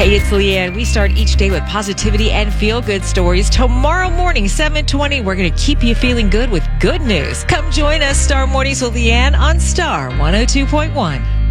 Hey, it's Leanne. We start each day with positivity and feel-good stories. Tomorrow morning, 7:20, we're going to keep you feeling good with good news. Come join us, Star Mornings with Leanne on Star 102.1.